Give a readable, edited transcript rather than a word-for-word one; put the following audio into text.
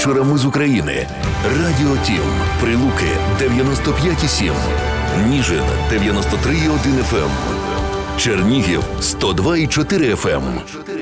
вечорами з України. Радіо Тім. Прилуки 95,7. Ніжин 93,1 FM. Чернігів 102,4 FM.